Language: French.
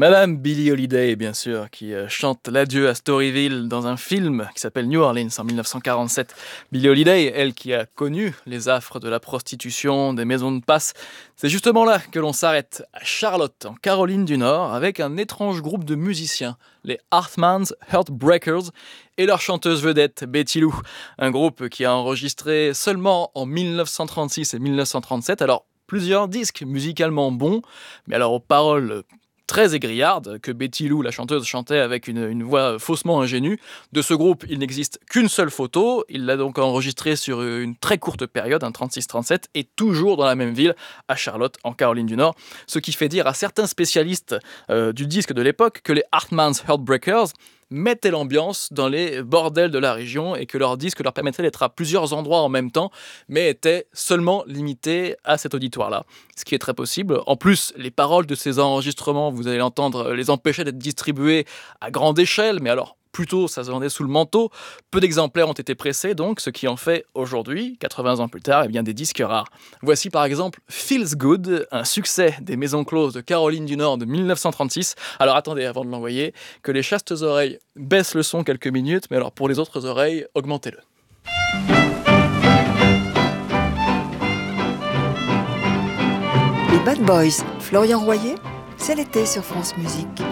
Madame Billie Holiday, bien sûr, qui chante l'adieu à Storyville dans un film qui s'appelle New Orleans en 1947. Billie Holiday, elle qui a connu les affres de la prostitution, des maisons de passe, c'est justement là que l'on s'arrête, à Charlotte, en Caroline du Nord, avec un étrange groupe de musiciens, les Hartman's Heartbreakers, et leur chanteuse vedette, Betty Lou. Un groupe qui a enregistré seulement en 1936 et 1937, alors plusieurs disques musicalement bons, mais alors aux paroles très aigriarde, que Betty Lou, la chanteuse, chantait avec une voix faussement ingénue. De ce groupe, il n'existe qu'une seule photo. Il l'a donc enregistrée sur une très courte période, un 36-37, et toujours dans la même ville, à Charlotte, en Caroline du Nord. Ce qui fait dire à certains spécialistes du disque de l'époque que les Hartman's Heartbreakers mettaient l'ambiance dans les bordels de la région et que leur disque leur permettrait d'être à plusieurs endroits en même temps, mais était seulement limité à cet auditoire-là. Ce qui est très possible. En plus, les paroles de ces enregistrements, vous allez l'entendre, les empêchaient d'être distribuées à grande échelle, mais alors plutôt ça se vendait sous le manteau. Peu d'exemplaires ont été pressés donc, ce qui en fait aujourd'hui, 80 ans plus tard, eh bien, des disques rares. Voici par exemple Feels Good, un succès des Maisons Closes de Caroline du Nord de 1936. Alors attendez, avant de l'envoyer, que les chastes oreilles baissent le son quelques minutes, mais alors pour les autres oreilles, augmentez-le. Les Bad Boys, Florian Royer, c'est l'été sur France Musique.